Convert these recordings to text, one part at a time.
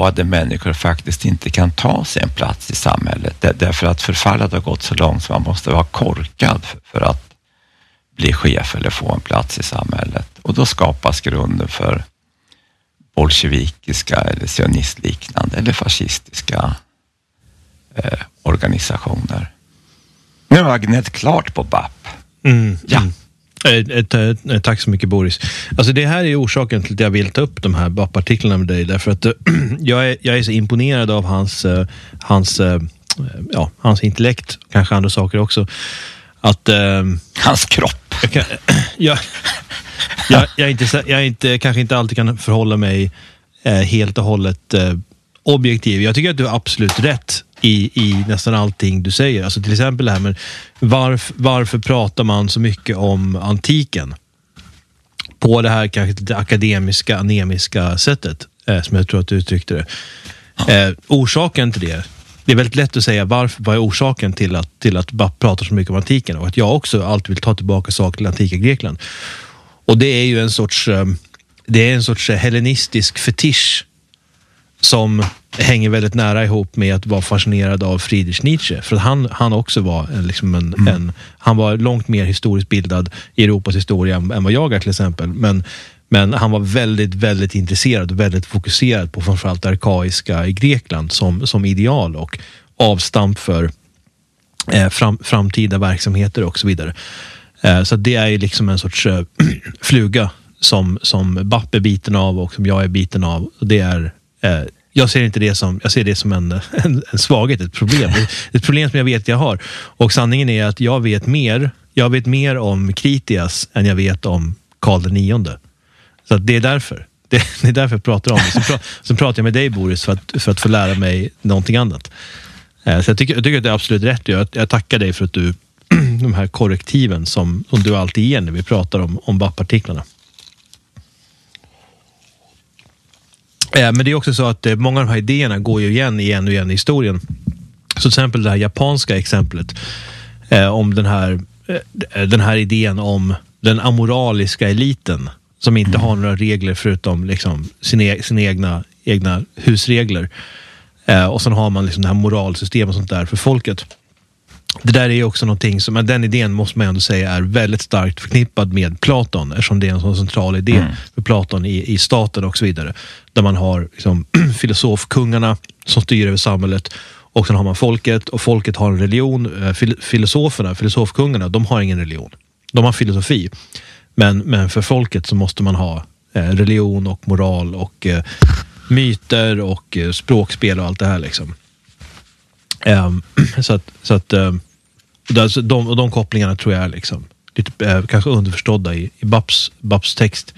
begåvade människor faktiskt inte kan ta sig en plats i samhället. Därför att förfallet har gått så långt så man måste vara korkad för att bli chef eller få en plats i samhället. Och då skapas grunden för bolsjevikiska eller sionistliknande eller fascistiska organisationer. Nu har jag gnett klart på BAP. Ja. Tack så mycket, Boris. Alltså det här är orsaken till att jag vill ta upp de här BAP-artiklarna med dig, därför att jag är så imponerad av hans intellekt, kanske andra saker också, att hans kropp. Jag kanske inte alltid kan förhålla mig helt och hållet objektiv. Jag tycker att du har absolut rätt i nästan allting du säger. Alltså till exempel det här med varför pratar man så mycket om antiken på det här kanske det akademiska, anemiska sättet, som jag tror att du uttryckte det. Orsaken till det är väldigt lätt att säga vad är orsaken till att BAP pratar så mycket om antiken, och att jag också alltid vill ta tillbaka saker till antika Grekland. Och det är ju en sorts hellenistisk fetisch som hänger väldigt nära ihop med att vara fascinerad av Friedrich Nietzsche. För att han också var han var långt mer historiskt bildad i Europas historia än vad jag är till exempel. Men han var väldigt, väldigt intresserad och väldigt fokuserad på framförallt det arkaiska i Grekland som ideal och avstamp för framtida verksamheter och så vidare. Så det är ju liksom en sorts fluga som BAP är biten av och som jag är biten av. Och det är jag ser det som en svaghet, ett problem. Ett problem som jag vet jag har. Och sanningen är att jag vet mer om Kritias än jag vet om Karl IX. Så att det är därför. Det är därför jag pratar om det. Så pratar jag med dig, Boris, för att få lära mig någonting annat. Så jag tycker att det är absolut rätt. Jag tackar dig för att du de här korrektiven som du alltid ger när vi pratar om BAP-artiklarna. Men det är också så att många av de här idéerna går ju igen i historien. Så till exempel det här japanska exemplet om den här idén om den amoraliska eliten som inte har några regler förutom liksom sina egna husregler. Och sen har man liksom det här moralsystem och sånt där för folket. Det där är ju också någonting som, den idén måste man ändå säga är väldigt starkt förknippad med Platon, eftersom det är en sån central idé för Platon i staten och så vidare. Där man har liksom, filosofkungarna som styr över samhället, och sen har man folket, och folket har en religion. Filosofkungarna, de har ingen religion. De har filosofi. Men för folket så måste man ha religion och moral och myter och språkspel och allt det här liksom. Så att de kopplingarna tror jag är liksom lite kanske underförstådda i BAPs text.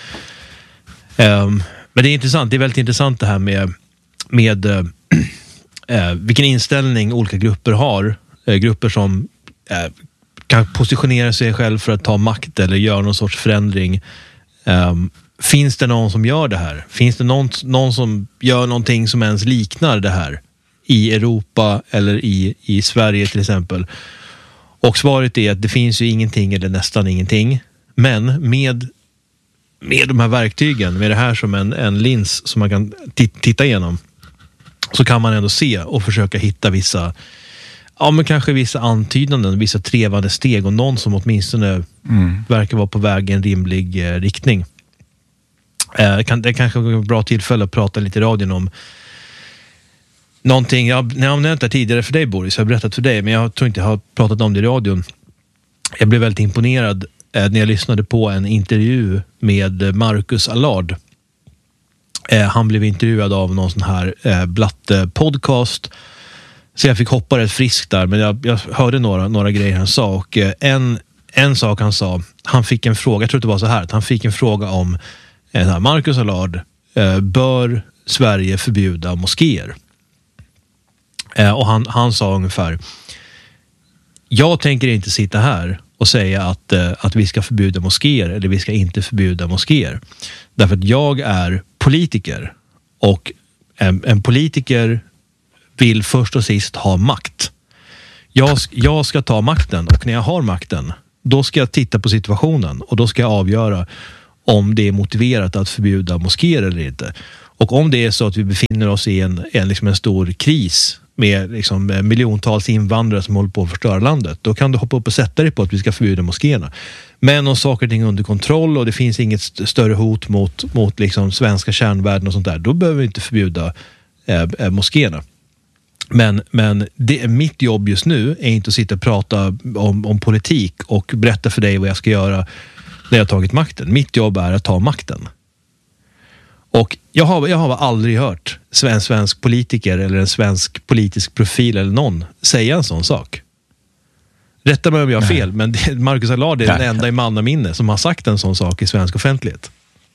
Men det är intressant, det är väldigt intressant det här med vilken inställning olika grupper har. Grupper som kan positionera sig själv för att ta makt eller göra någon sorts förändring. Finns det någon som gör det här? Finns det någon som gör någonting som ens liknar det här i Europa eller i Sverige till exempel? Och svaret är att det finns ju ingenting eller nästan ingenting. Men med de här verktygen, med det här som en lins som man kan titta igenom, så kan man ändå se och försöka hitta vissa antydanden, vissa trevande steg och någon som åtminstone verkar vara på väg i en rimlig riktning. Det kanske är ett bra tillfälle att prata lite i radion om någonting. Jag har nämnt det tidigare för dig, Boris, jag har berättat för dig, men jag tror inte jag har pratat om det i radion. Jag blev väldigt imponerad när jag lyssnade på en intervju med Marcus Allard. Han blev intervjuad av någon sån här Blatte-podcast, så jag fick hoppa rätt friskt där, men jag hörde några grejer han sa, och en sak han sa, han fick en fråga, jag tror det var så här, att han fick en fråga om Marcus Allard, bör Sverige förbjuda moskéer? Och han sa ungefär: jag tänker inte sitta här och säga att vi ska förbjuda moskéer eller vi ska inte förbjuda moskéer. Därför att jag är politiker, och en politiker vill först och sist ha makt. Jag ska ta makten, och när jag har makten, då ska jag titta på situationen och då ska jag avgöra om det är motiverat att förbjuda moskéer eller inte. Och om det är så att vi befinner oss i en stor kris med miljontals invandrare som håller på att förstöra landet, då kan du hoppa upp och sätta dig på att vi ska förbjuda moskéerna. Men om saker och ting är under kontroll och det finns inget större hot mot svenska kärnvärden och sånt där, då behöver vi inte förbjuda moskéerna. Men mitt jobb just nu är inte att sitta och prata om politik och berätta för dig vad jag ska göra när jag har tagit makten. Mitt jobb är att ta makten. Och jag har aldrig hört en svensk politiker eller en svensk politisk profil eller någon säga en sån sak. Rätta mig om jag har fel, men Marcus Allard är den enda i mannaminne som har sagt en sån sak i svensk offentlighet.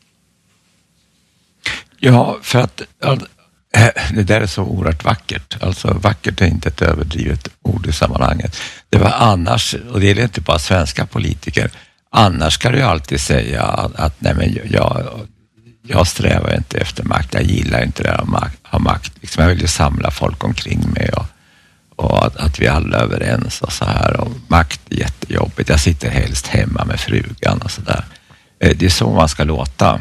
Ja, för att det där är så oerhört vackert. Alltså vackert är inte ett överdrivet ord i sammanhanget. Det var annars, och det är inte bara svenska politiker, annars ska du ju alltid säga att nej, men jag strävar inte efter makt, jag gillar inte det att ha makt. Jag vill ju samla folk omkring mig och att vi alla är överens och så här. Och makt är jättejobbigt, jag sitter helst hemma med frugan och så där. Det är så man ska låta.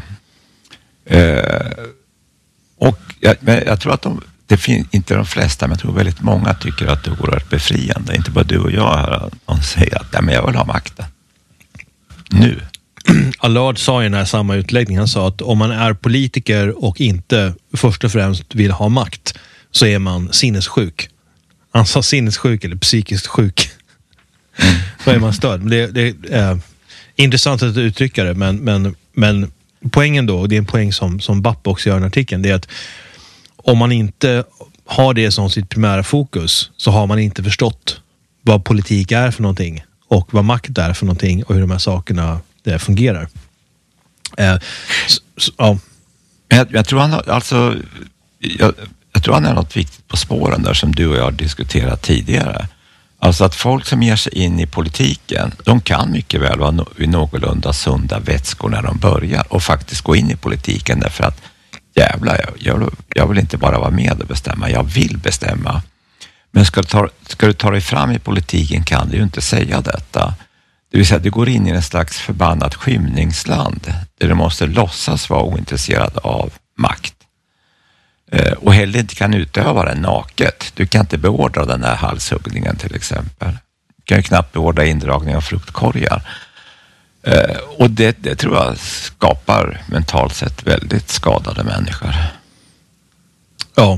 Och jag tror att det finns inte de flesta, men jag tror väldigt många tycker att det är oerhört befriande. Inte bara du och jag hör någon säga att men jag vill ha makten. Nu. Allard sa i den här samma utläggning, han sa att om man är politiker och inte först och främst vill ha makt, så är man sinnessjuk. Han sa sinnessjuk eller psykiskt sjuk. Så är man störd. Det är intressant att uttrycka det, men poängen då, och det är en poäng som Bapp också gör i artikeln, det är att om man inte har det som sitt primära fokus, så har man inte förstått vad politik är för någonting och vad makt är för någonting och hur de här sakerna fungerar. Ja. Jag tror han är något viktigt på spåren där som du och jag har diskuterat tidigare. Alltså att folk som ger sig in i politiken, de kan mycket väl vara vid någorlunda sunda vätskor när de börjar och faktiskt gå in i politiken därför att jävlar, jag vill inte bara vara med och bestämma, jag vill bestämma. Men ska du ta dig fram i politiken kan du ju inte säga detta. Det vill säga att du går in i en slags förbannat skymningsland där du måste låtsas vara ointresserad av makt. Och heller inte kan utöva den naket. Du kan inte beordra den här halshuggningen till exempel. Du kan ju knappt beordra indragning av fruktkorgar. Och det tror jag skapar mentalt sett väldigt skadade människor. Ja.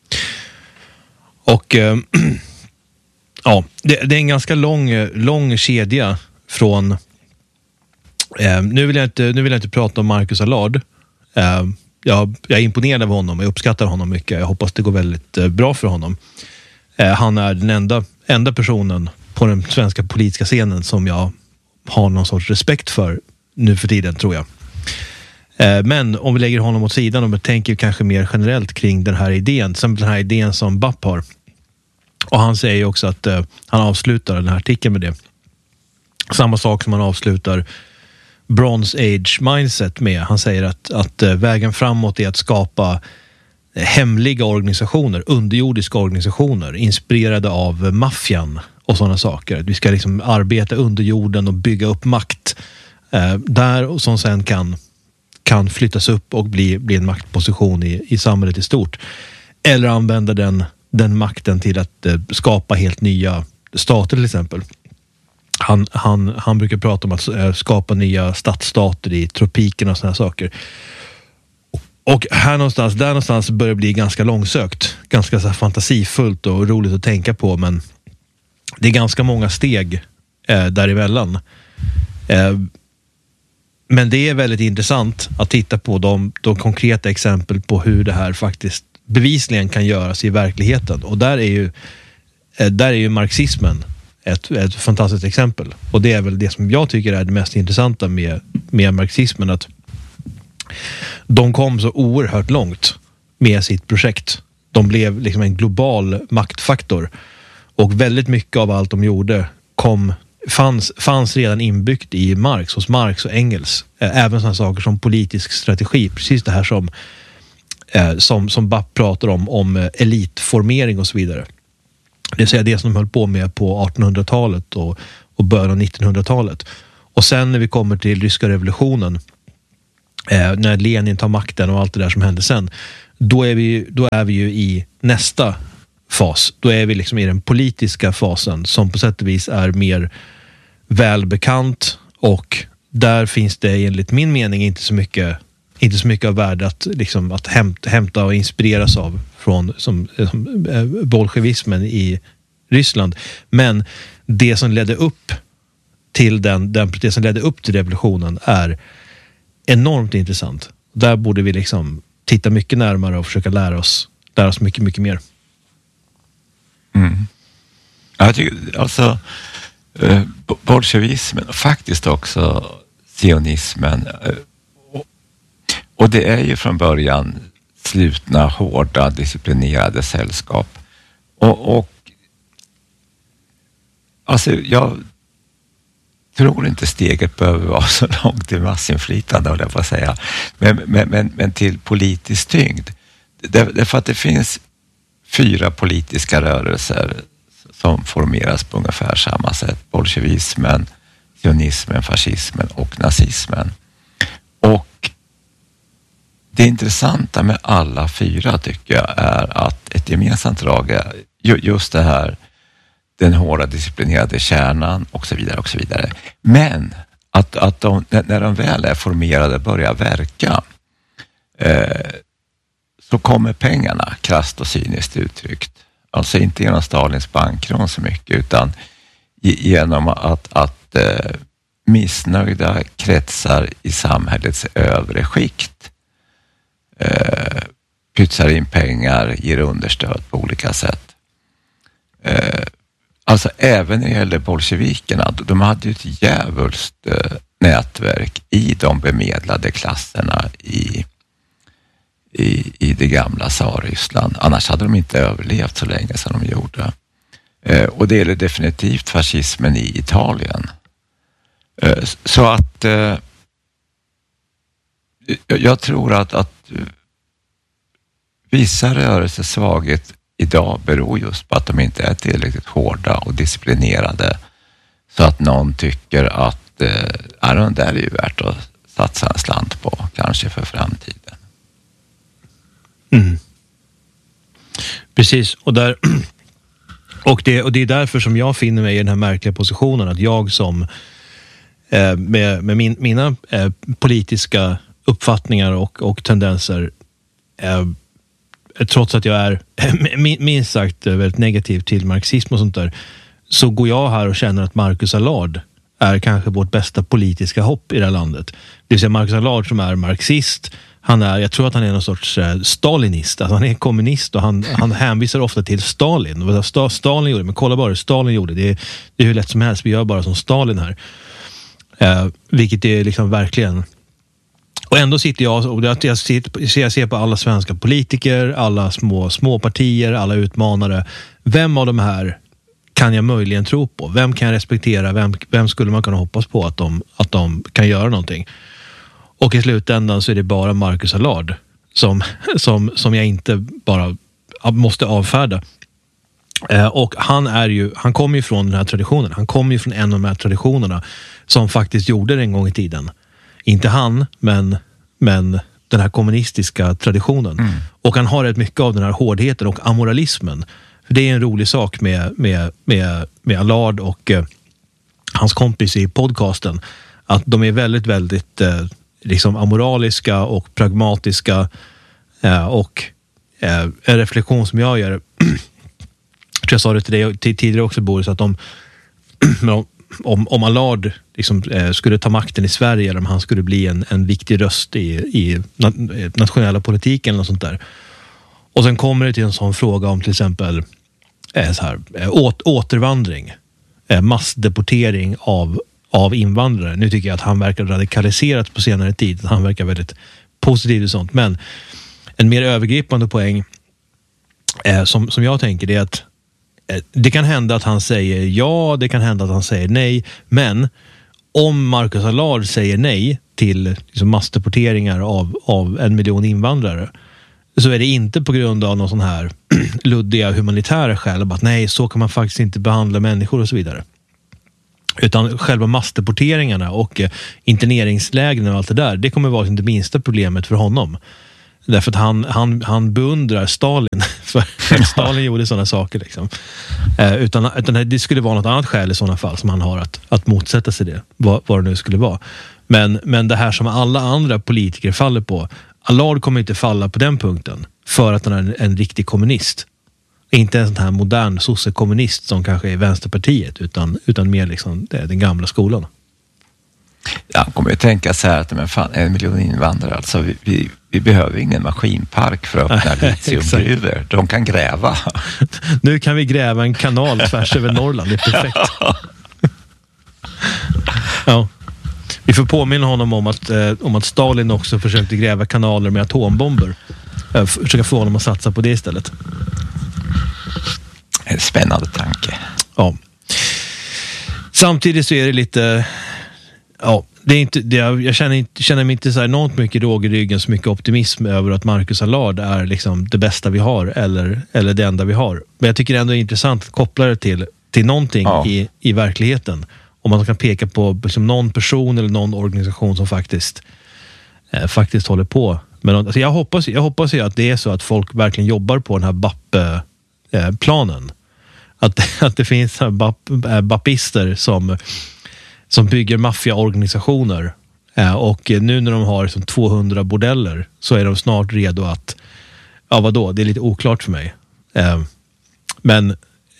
Och ja, det är en ganska lång kedja från nu vill jag inte prata om Marcus Allard. Jag är imponerad av honom, jag uppskattar honom mycket. Jag hoppas det går väldigt bra för honom. Han är den enda personen på den svenska politiska scenen som jag har någon sorts respekt för nu för tiden, tror jag. Men om vi lägger honom åt sidan och tänker kanske mer generellt kring den här idén, som den här idén som Bapp har. Och han säger också att han avslutar den här artikeln med det. Samma sak som han avslutar Bronze Age mindset med. Han säger att vägen framåt är att skapa hemliga organisationer, underjordiska organisationer, inspirerade av maffian och sådana saker. Vi ska liksom arbeta under jorden och bygga upp makt där, och som sen kan flyttas upp och bli en maktposition i samhället i stort. Eller använda den makten till att skapa helt nya stater till exempel. Han brukar prata om att skapa nya stadsstater i tropikerna och sådana saker. Och där någonstans börjar det bli ganska långsökt. Ganska så fantasifullt och roligt att tänka på, men det är ganska många steg däremellan. Men det är väldigt intressant att titta på de konkreta exempel på hur det här faktiskt bevisligen kan göras i verkligheten. Och där är ju marxismen ett fantastiskt exempel. Och det är väl det som jag tycker är det mest intressanta med marxismen, att de kom så oerhört långt med sitt projekt. De blev liksom en global maktfaktor. Och väldigt mycket av allt de gjorde fanns redan inbyggt i hos Marx och Engels. Även sådana saker som politisk strategi. Precis det här som Bapp pratar om elitformering och så vidare. Det vill säga det som de höll på med på 1800-talet och början av 1900-talet. Och sen när vi kommer till ryska revolutionen när Lenin tar makten och allt det där som hände sen, då är vi ju i nästa fas. Då är vi liksom i den politiska fasen som på sätt och vis är mer välbekant, och där finns det enligt min mening inte så mycket av värde att, liksom, att hämta och inspireras av från som bolsjevismen i Ryssland. Men det som ledde upp till det som ledde upp till revolutionen är enormt intressant. Där borde vi liksom titta mycket närmare och försöka lära oss mycket, mycket mer. Mm. Jag tycker alltså bolsjevismen och faktiskt också sionismen, och det är ju från början slutna, hårda, disciplinerade sällskap. Och alltså jag tror inte steget behöver vara så långt till massinflytande, håller jag på att säga. Men till politisk tyngd. Därför att det finns 4 politiska rörelser som formeras på ungefär samma sätt. Bolsjevismen, sionismen, fascismen och nazismen. Och det intressanta med alla 4 tycker jag är att ett gemensamt drag är just det här, den hårda disciplinerade kärnan och så vidare och så vidare. Men att de, när de väl är formerade, börjar verka, så kommer pengarna, krasst och cyniskt uttryckt. Alltså inte genom Stalins bankrån så mycket, utan genom att missnöjda kretsar i samhällets övre skikt pytsar in pengar, ger understöd på olika sätt. Alltså även när det gäller bolsjevikerna, de hade ju ett djävulskt nätverk i de bemedlade klasserna i det gamla Tsarryssland. Annars hade de inte överlevt så länge som de gjorde. Och det gäller definitivt fascismen i Italien. Så att jag tror att vissa rörelsers svaghet idag beror just på att de inte är tillräckligt hårda och disciplinerade, så att någon tycker att det där är ju värt att satsa en slant på, kanske för framtiden. Mm. Precis, och det är därför som jag finner mig i den här märkliga positionen, att jag som med mina politiska uppfattningar och tendenser, trots att jag är minst sagt väldigt negativ till marxism och sånt där, så går jag här och känner att Marcus Allard är kanske vårt bästa politiska hopp i det här landet. Det vill säga Marcus Allard som är marxist, jag tror att han är någon sorts stalinist, alltså han är kommunist, och han hänvisar ofta till Stalin. Vad Stalin gjorde, men kolla bara hur Stalin gjorde. Det är hur lätt som helst, vi gör bara som Stalin här. Vilket är liksom verkligen. Och ändå sitter jag och jag ser på alla svenska politiker, alla små partier, alla utmanare. Vem av de här kan jag möjligen tro på? Vem kan jag respektera? Vem skulle man kunna hoppas på att de kan göra någonting? Och i slutändan så är det bara Marcus Allard som jag inte bara måste avfärda. Och han kommer ju från den här traditionen. Han kommer ju från en av de här traditionerna som faktiskt gjorde det en gång i tiden. Inte han, men den här kommunistiska traditionen. Mm. Och han har rätt mycket av den här hårdheten och amoralismen. För det är en rolig sak med Allard och hans kompis i podcasten, att de är väldigt, väldigt liksom amoraliska och pragmatiska, och en reflektion som jag gör, tror jag sa det till dig tidigare också, Boris, att om Allard liksom, skulle ta makten i Sverige, eller om han skulle bli en viktig röst i nationella politiken eller sånt där, och sen kommer det till en sån fråga om till exempel återvandring, massdeportering av invandrare. Nu tycker jag att han verkar radikaliserat på senare tid. Han verkar väldigt positiv och sånt. Men en mer övergripande poäng som jag tänker, det är att det kan hända att han säger ja, det kan hända att han säger nej. Men om Marcus Allard säger nej till liksom massdeporteringar av 1 miljon invandrare, så är det inte på grund av någon sån här luddiga humanitära skäl, att nej, så kan man faktiskt inte behandla människor och så vidare. Utan själva massdeporteringarna och interneringslägren och allt det där, det kommer vara det minsta problemet för honom. Därför att han beundrar Stalin för att Stalin gjorde sådana saker. Liksom. Utan det skulle vara något annat skäl i sådana fall som han har att motsätta sig det. Vad det nu skulle vara. Men det här som alla andra politiker faller på, Allard kommer inte falla på den punkten för att han är en riktig kommunist. Inte en sån här modern sociokommunist som kanske är Vänsterpartiet utan mer liksom den gamla skolan. Ja, han kommer ju tänka så här att 1 miljon invandrare, alltså vi behöver ingen maskinpark för att öppna litiumgruvor. De kan gräva. Nu kan vi gräva en kanal tvärs över Norrland, det är perfekt. Ja. Vi får påminna honom om att Stalin också försökte gräva kanaler med atombomber. Försöka få honom att satsa på det istället. En spännande tanke. Ja. Samtidigt så är det lite... Ja, det är inte, jag känner mig inte så enormt mycket råg i ryggen, så mycket optimism över att Marcus Allard är liksom det bästa vi har eller det enda vi har. Men jag tycker ändå det är intressant att koppla det till någonting i verkligheten. Om man kan peka på liksom någon person eller någon organisation som faktiskt håller på. Men alltså jag hoppas ju att det är så att folk verkligen jobbar på den här BAP-planen. Att det finns BAPister som bygger maffiaorganisationer. Och nu när de har liksom 200 bordeller så är de snart redo att... Ja, vadå? Det är lite oklart för mig. Men...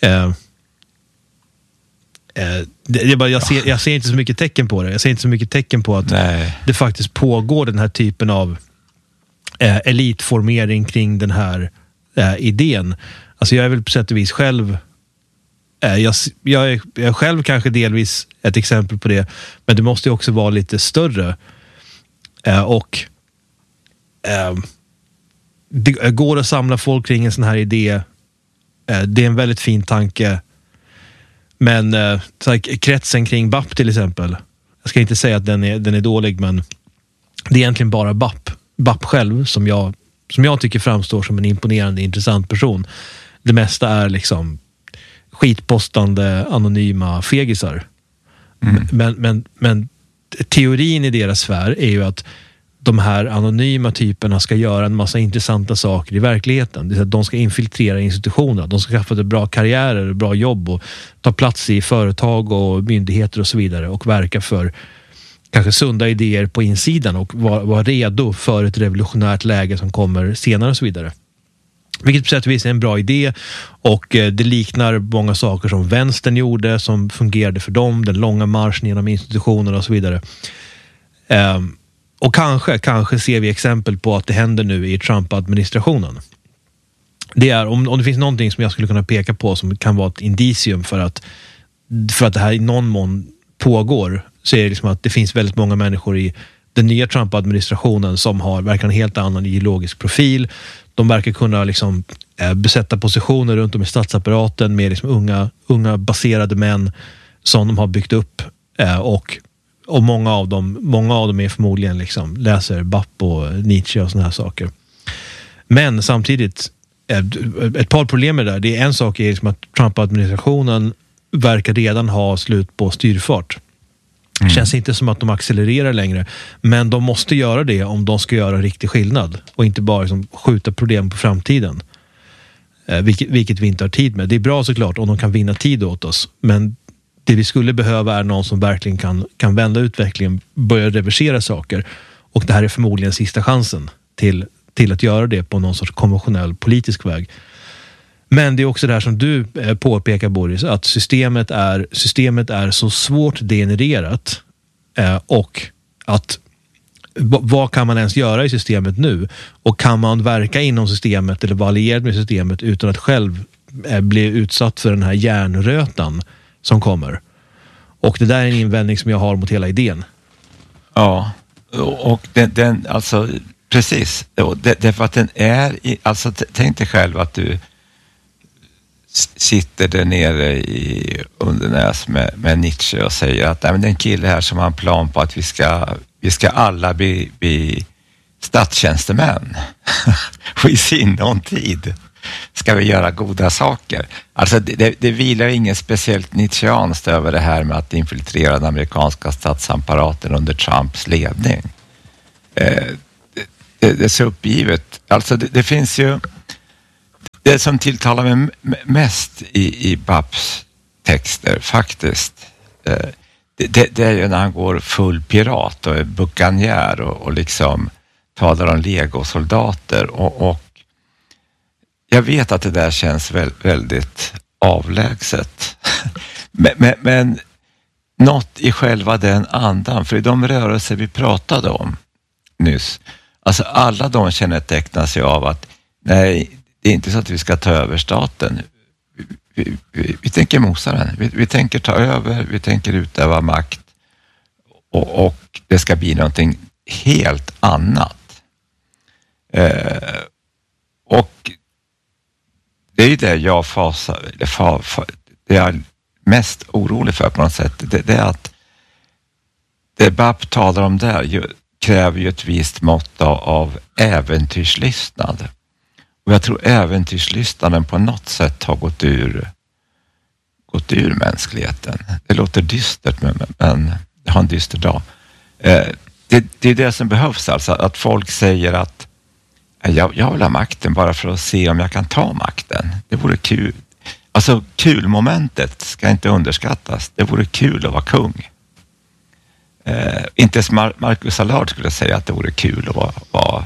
Jag ser inte så mycket tecken på det. Jag ser inte så mycket tecken på att det faktiskt pågår den här typen av elitformering kring den här idén. Alltså jag är väl på sätt och vis själv... Jag är själv kanske delvis ett exempel på det, men det måste ju också vara lite större. Det går att samla folk kring en sån här idé. Det är en väldigt fin tanke. Men så här, kretsen kring BAP till exempel, jag ska inte säga att den är dålig, men det är egentligen bara BAP själv som jag tycker framstår som en imponerande, intressant person. Det mesta är liksom skitpostande, anonyma fegisar. Men teorin i deras sfär är ju att de här anonyma typerna ska göra en massa intressanta saker i verkligheten. Det är att de ska infiltrera institutioner, de ska skaffa bra karriärer, bra jobb och ta plats i företag och myndigheter och så vidare och verka för kanske sunda idéer på insidan och vara redo för ett revolutionärt läge som kommer senare och så vidare. Vilket på sätt och vis är en bra idé och det liknar många saker som vänstern gjorde som fungerade för dem, den långa marschen genom institutionerna och så vidare. Och kanske ser vi exempel på att det händer nu i Trump-administrationen. Det är, om det finns någonting som jag skulle kunna peka på som kan vara ett indicium för att det här i någon mån pågår, så är det liksom att det finns väldigt många människor i den nya Trump-administrationen som verkar en helt annan ideologisk profil. De verkar kunna liksom, besätta positioner runt om i statsapparaten med liksom unga baserade män som de har byggt upp och många av dem är förmodligen liksom, läser BAP och Nietzsche och såna här saker. Men samtidigt ett par problem med det där. Det är en sak är liksom att Trump-administrationen verkar redan ha slut på styrfart. Det känns inte som att de accelererar längre, men de måste göra det om de ska göra en riktig skillnad och inte bara liksom skjuta problem på framtiden. Vilket vi inte har tid med. Det är bra såklart om de kan vinna tid åt oss, men det vi skulle behöva är någon som verkligen kan vända utvecklingen, börja reversera saker, och det här är förmodligen sista chansen till att göra det på någon sorts konventionell politisk väg. Men det är också det här som du påpekar, Boris, att systemet är så svårt degenererat och att vad kan man ens göra i systemet nu? Och kan man verka inom systemet eller vara allierad med systemet utan att själv bli utsatt för den här hjärnrötan som kommer? Och det där är en invändning som jag har mot hela idén. Ja, och den alltså precis. Därför att den är alltså tänk dig själv att du sitter där nere i Undernäs med Nietzsche och säger att det är en kille här som har en plan på att vi ska alla bli statstjänstemän i sinom tid. ska vi göra goda saker. Alltså det vilar ingen speciellt nietzscheanskt över det här med att infiltrera den amerikanska statsapparaten under Trumps ledning. Det är så uppgivet. Alltså det finns ju... Det som tilltalar mig mest i Babs texter faktiskt, det är ju när han går full pirat och är buccaneer och liksom talar om legosoldater och jag vet att det där känns väldigt avlägset. men något i själva den andan, för i de rörelser vi pratade om nyss, alltså alla de kännetecknas ju av att nej, det är inte så att vi ska ta över staten. Vi tänker mosa den. Vi tänker ta över, vi tänker utöva makt och det ska bli någonting helt annat. Och det är ju det jag det jag är mest orolig för på något sätt. Det är att det Bab talar om där kräver ju ett visst mått av äventyrslystnad. Och jag tror äventyrslystnaden på något sätt har gått ur mänskligheten. Det låter dystert, men det har en dyster dag. Det är det som behövs, alltså att folk säger att jag vill ha makten bara för att se om jag kan ta makten. Det vore kul. Alltså kulmomentet ska inte underskattas. Det vore kul att vara kung. Inte som Marcus Allard skulle säga att det vore kul att vara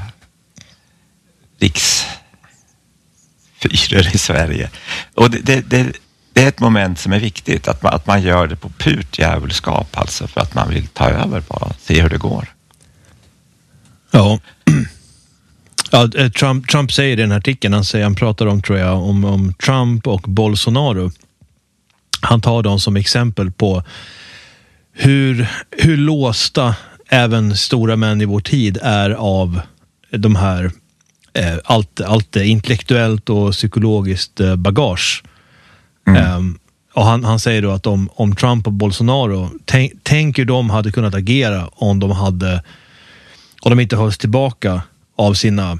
riksfyrer i Sverige. Och det är ett moment som är viktigt. Att man gör det på purt djävulskap, alltså för att man vill ta över bara, se hur det går. Ja. Ja, Trump säger i den här artikeln, han pratar om, tror jag, om Trump och Bolsonaro. Han tar dem som exempel på hur låsta även stora män i vår tid är av de här allt intellektuellt och psykologiskt bagage. Och han säger då att om Trump och Bolsonaro, tänk hur de hade kunnat agera om de inte hölls tillbaka av sina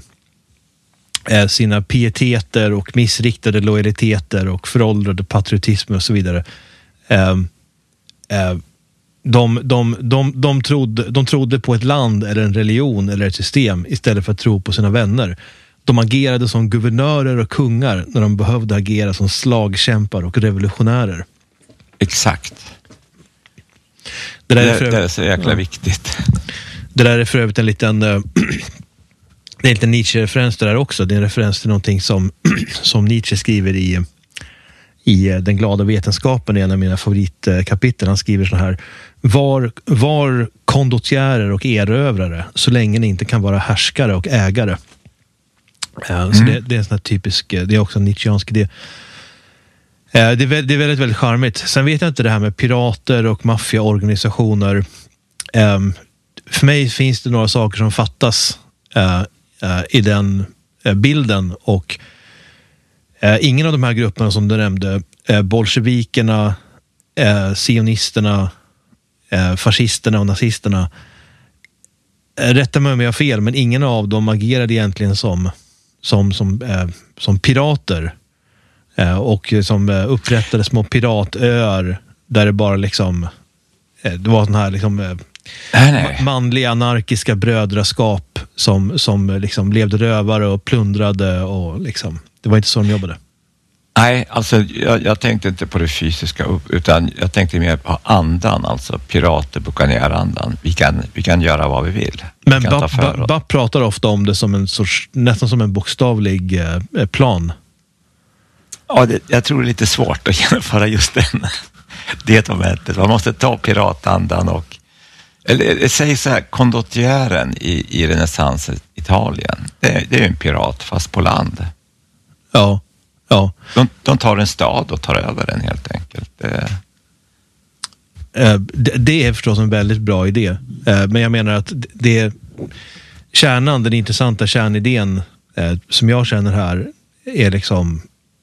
pieteter och missriktade lojaliteter och föråldrade patriotism och så vidare. De trodde på ett land eller en religion eller ett system istället för att tro på sina vänner. De agerade som guvernörer och kungar när de behövde agera som slagkämpar och revolutionärer. Exakt. Det är så jäkla viktigt. Det där är för övrigt en liten det är lite Nietzsche-referens det där också. Det är en referens till någonting som Nietzsche skriver i Den glada vetenskapen, i en av mina favoritkapitel. Han skriver så här: var kondotjärer och erövrare så länge ni inte kan vara härskare och ägare. Så det är en sån här typisk, det är också en Nietzscheansk idé. Det är väldigt, väldigt charmigt. Sen vet jag inte det här med pirater och maffiaorganisationer. För mig finns det några saker som fattas i den bilden, och ingen av de här grupperna som du nämnde, bolsjevikerna, sionisterna, fascisterna och nazisterna, rätta mig om jag har fel, men ingen av dem agerade egentligen som pirater och som upprättade små piratöar där det bara liksom det var sån här liksom manliga anarkiska brödraskap som liksom levde rövare och plundrade, och liksom det var inte så de jobbade. Nej, alltså jag tänkte inte på det fysiska utan jag tänkte mer på andan, alltså pirater, buccaneerandan. Vi kan göra vad vi vill. Men Bab pratar ofta om det som en sorts, nästan som en bokstavlig plan. Ja, jag tror det är lite svårt att genomföra just det momentet. Man måste ta piratandan och, eller säg så här, kondotjären i renässansens Italien. Det är en pirat fast på land. Ja. Ja. De tar en stad och tar över den helt enkelt. Det är förstås en väldigt bra idé. Men jag menar att den intressanta kärnidén som jag känner här är liksom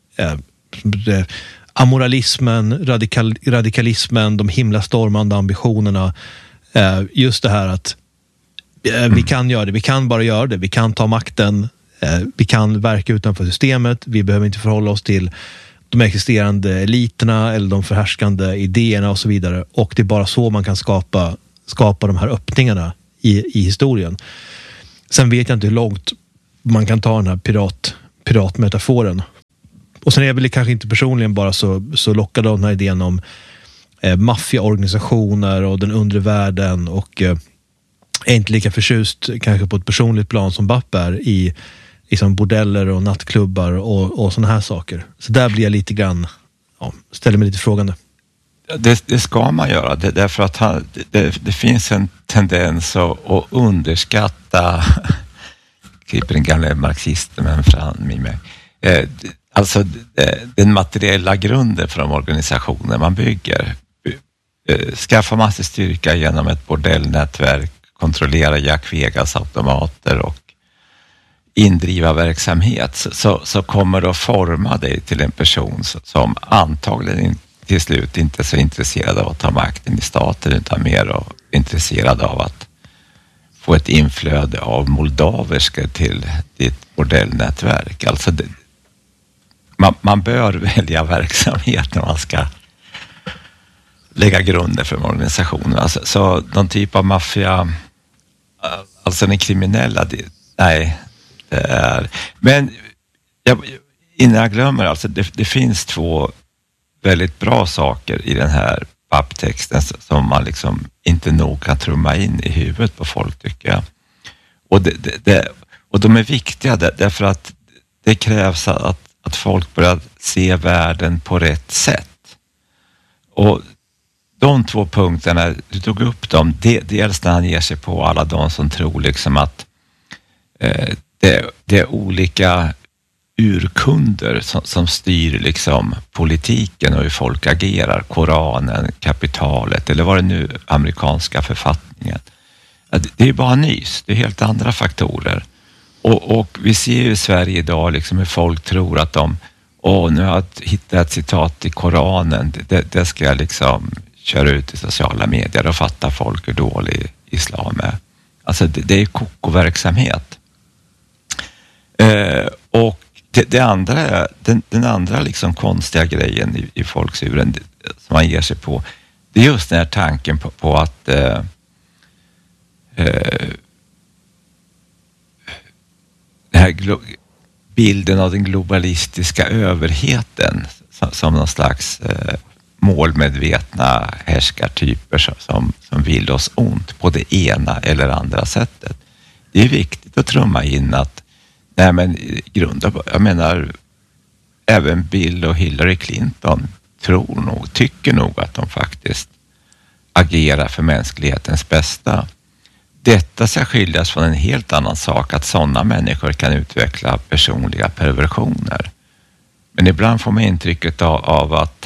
amoralismen, radikalismen, de himlastormande ambitionerna. Just det här att vi kan göra det, vi kan bara göra det, vi kan ta makten. Vi kan verka utanför systemet. Vi behöver inte förhålla oss till de existerande eliterna eller de förhärskande idéerna och så vidare. Och det är bara så man kan skapa de här öppningarna i historien. Sen vet jag inte hur långt man kan ta den här piratmetaforen. Och sen är jag väl kanske inte personligen bara så lockad av den här idén om maffiaorganisationer och den undre världen, och är inte lika förtjust kanske på ett personligt plan som Bapp är i liksom bordeller och nattklubbar och såna här saker. Så där blir jag lite grann, ställer mig lite frågande. Det ska man göra, därför att det finns en tendens att underskatta klipper den gamla marxisten men fram i mig. Alltså den materiella grunden för de organisationer man bygger. Skaffa massor styrka genom ett bordellnätverk, kontrollera Jack Vegas automater och indriva verksamhet, så kommer det att forma dig till en person som antagligen till slut inte är så intresserad av att ta makten i staten, utan mer intresserad av att få ett inflöde av moldaverskor till ditt bordellnätverk. Alltså man bör välja verksamhet när man ska lägga grunder för organisationen. Alltså, så någon typ av maffia, alltså den kriminella, nej, det är... Men innan jag glömmer, alltså det finns två väldigt bra saker i den här papptexten som man liksom inte nog kan trumma in i huvudet på folk, tycker jag. Och de är viktiga därför att det krävs att folk börjar se världen på rätt sätt. Och de två punkterna, du tog upp dem, dels när han ger sig på alla de som tror liksom att det är olika urkunder som styr liksom politiken och hur folk agerar, Koranen, kapitalet eller vad det nu, amerikanska författningen. Det är bara nys, det är helt andra faktorer. Och vi ser ju i Sverige idag liksom hur folk tror att nu har jag hittat ett citat i Koranen, det ska jag liksom köra ut i sociala medier och fatta folk hur dålig islam är. Alltså det är kokoverksamhet. Och det andra, den andra liksom konstiga grejen i folksuren som man ger sig på, det är just den här tanken på att den här bilden av den globalistiska överheten som någon slags målmedvetna härskartyper som vill oss ont på det ena eller andra sättet. Det är viktigt att trumma in att jag menar även Bill och Hillary Clinton tycker nog att de faktiskt agerar för mänsklighetens bästa. Detta ska skiljas från en helt annan sak, att sådana människor kan utveckla personliga perversioner. Men ibland får man intrycket av att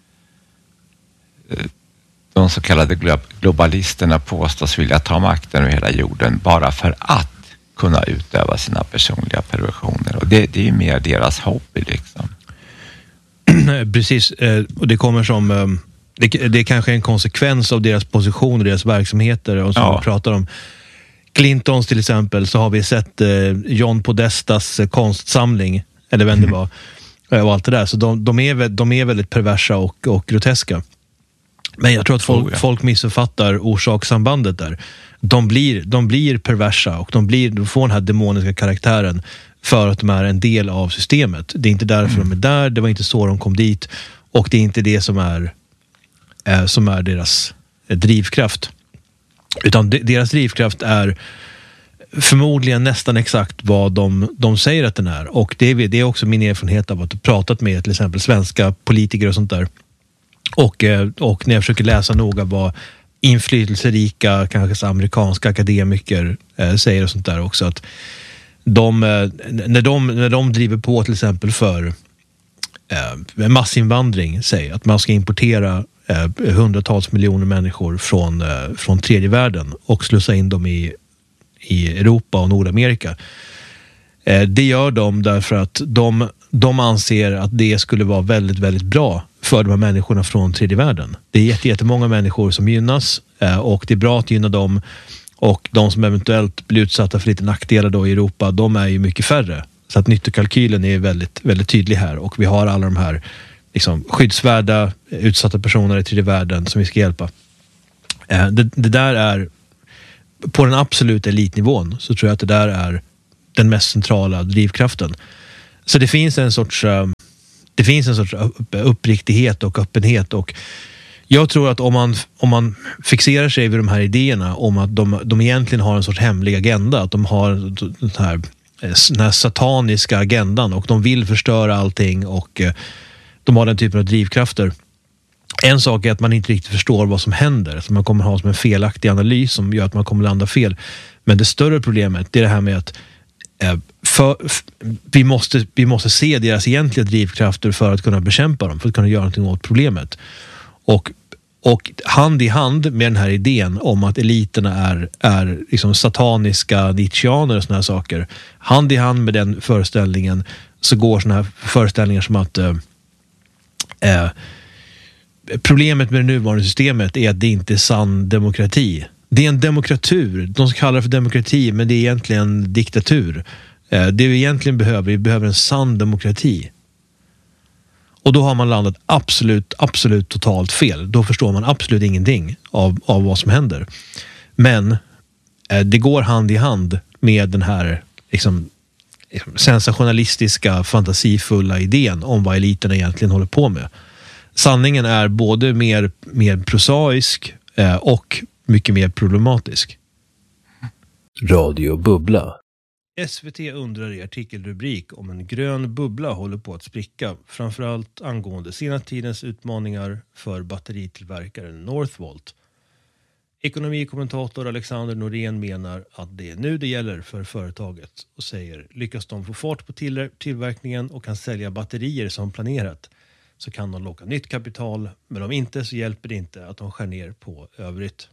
de så kallade globalisterna påstås vilja ta makten över hela jorden bara för att kunna utöva sina personliga perversioner. Och det är ju mer deras hobby liksom. Precis, och det kommer som... Det är kanske en konsekvens av deras position och deras verksamheter. Och som vi pratar om Clintons till exempel, så har vi sett John Podestas konstsamling, eller vem det var, och allt det där. Så de är väldigt perversa och groteska. Men jag tror att folk missuppfattar orsakssambandet där. De blir perversa och de får den här demoniska karaktären för att de är en del av systemet. Det är inte därför de är där, det var inte så de kom dit, och det är inte det som är deras drivkraft. Utan deras drivkraft är förmodligen nästan exakt vad de säger att den är. Och det är också min erfarenhet av att ha pratat med till exempel svenska politiker och sånt där. Och när jag försöker läsa noga vad inflytelserika, kanske amerikanska akademiker säger och sånt där också, att när de driver på till exempel för massinvandring, säger att man ska importera hundratals miljoner människor från tredje världen och slussa in dem i Europa och Nordamerika. Det gör de därför att de anser att det skulle vara väldigt, väldigt bra för de här människorna från tredje världen. Det är jättemånga människor som gynnas, och det är bra att gynna dem, Och de som eventuellt blir utsatta för lite nackdelar då i Europa, de är ju mycket färre. Så att nyttokalkylen är väldigt, väldigt tydlig här. Och vi har alla de här liksom, skyddsvärda, utsatta personer i tredje världen som vi ska hjälpa. Det där är, på den absoluta elitnivån, så tror jag att det där är den mest centrala drivkraften. Så det finns en sorts uppriktighet och öppenhet, och jag tror att om man fixerar sig vid de här idéerna om att de egentligen har en sorts hemlig agenda, att de har den här sataniska agendan och de vill förstöra allting, och de har den typen av drivkrafter. En sak är att man inte riktigt förstår vad som händer, så man kommer ha som en felaktig analys som gör att man kommer landa fel. Men det större problemet är det här med att vi måste se deras egentliga drivkrafter för att kunna bekämpa dem, för att kunna göra någonting åt problemet. Och hand i hand med den här idén om att eliterna är liksom sataniska nietzscheaner och såna här saker, hand i hand med den föreställningen så går såna här föreställningar som att problemet med det nuvarande systemet är att det inte är sann demokrati. Det är en demokratur. De kallar det för demokrati, men det är egentligen diktatur. Det vi egentligen vi behöver en sann demokrati. Och då har man landat absolut totalt fel. Då förstår man absolut ingenting av vad som händer. Men det går hand i hand med den här liksom, sensationalistiska, fantasifulla idén om vad eliterna egentligen håller på med. Sanningen är både mer prosaisk och mycket mer problematisk. Radio Bubbla. SVT undrar i artikelrubrik om en grön bubbla håller på att spricka, framförallt angående senaste tidens utmaningar för batteritillverkaren Northvolt. Ekonomikommentator Alexander Norén menar att det är nu det gäller för företaget och säger, lyckas de få fart på tillverkningen och kan sälja batterier som planerat, så kan de locka nytt kapital, men om inte så hjälper det inte att de skär ner på övrigt.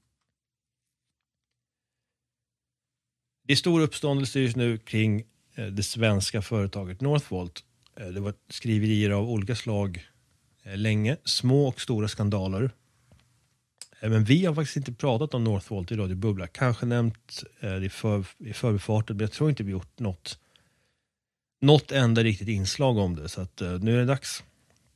Det är stor uppståndelse just nu kring det svenska företaget Northvolt. Det var skriverier av olika slag länge, små och stora skandaler. Men vi har faktiskt inte pratat om Northvolt i Radio Bubbla. Kanske nämnt i förbifarten, men jag tror inte vi gjort något enda riktigt inslag om det. Så att nu är det dags.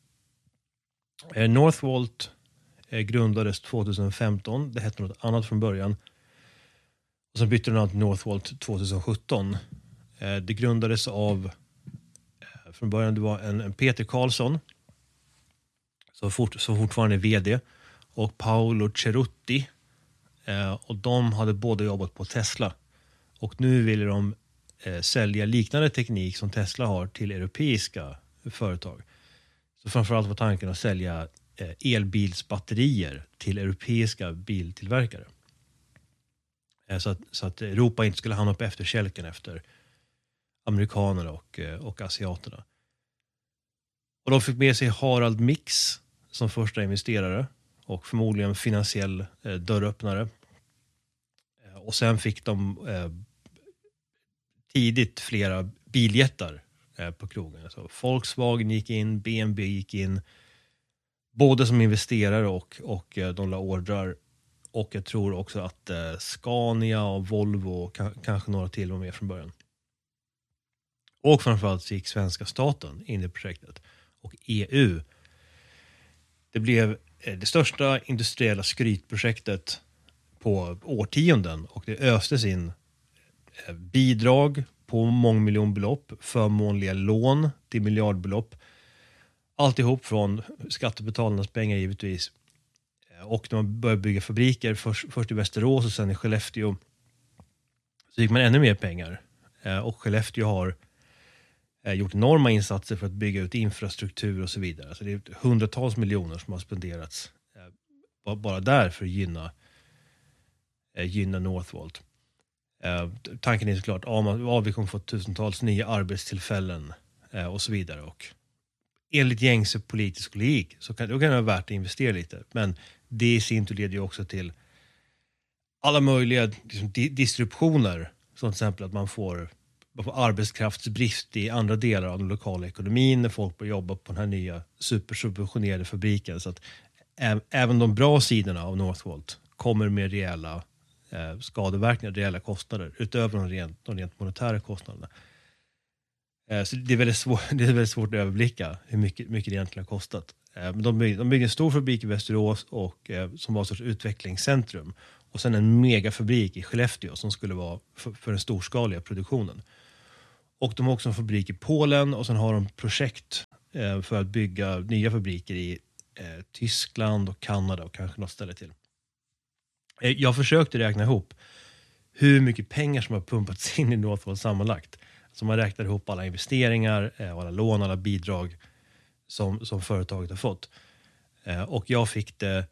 Northvolt grundades 2015. Det hette något annat från början. Och sen bytte den till Northvolt 2017. Det grundades av, från början det var en Peter Karlsson som fortfarande är vd, och Paolo Cerutti. Och de hade båda jobbat på Tesla. Och nu vill de sälja liknande teknik som Tesla har till europeiska företag. Så framförallt var tanken att sälja elbilsbatterier till europeiska biltillverkare. Så att Europa inte skulle hamna på efterkälken efter amerikanerna och asiaterna. Och de fick med sig Harald Mix som första investerare och förmodligen finansiell dörröppnare. Och sen fick de tidigt flera biljättar på krogen. Alltså Volkswagen gick in, BMW gick in, både som investerare och de la ordrar. Och jag tror också att Scania och Volvo och kanske några till var med från början. Och framförallt så gick svenska staten in i projektet. Och EU. Det blev det största industriella skrytprojektet på årtionden. Och det östes in bidrag på mångmiljonbelopp, förmånliga lån till miljardbelopp. Alltihop från skattebetalarnas pengar givetvis. Och när man började bygga fabriker, först i Västerås och sen i Skellefteå, så gick man ännu mer pengar. Och Skellefteå har gjort enorma insatser för att bygga ut infrastruktur och så vidare. Så det är hundratals miljoner som har spenderats bara där för att gynna Northvolt. Tanken är såklart att vi kommer få tusentals nya arbetstillfällen och så vidare. Och enligt gängse politisk logik så kan det vara värt att investera lite. Men det i sin tur leder ju också till alla möjliga liksom, distributioner. Som till exempel att man får arbetskraftsbrist i andra delar av den lokala ekonomin när folk börjar jobba på den här nya supersubventionerade fabriken. Så att även de bra sidorna av Northvolt kommer med rejäla skadeverkningar, reella kostnader utöver de rent monetära kostnaderna. Så det är väldigt svårt att överblicka hur mycket det egentligen har kostat. Men de byggde en stor fabrik i Västerås och som var ett sorts utvecklingscentrum. Och sen en megafabrik i Skellefteå som skulle vara för den storskaliga produktionen. Och de har också en fabrik i Polen och sen har de projekt för att bygga nya fabriker i Tyskland och Kanada och kanske något ställe till. Jag försökte räkna ihop hur mycket pengar som har pumpats in i Northvolt sammanlagt. Så man räknar ihop alla investeringar, alla lån, alla bidrag som företaget har fått. Och jag fick det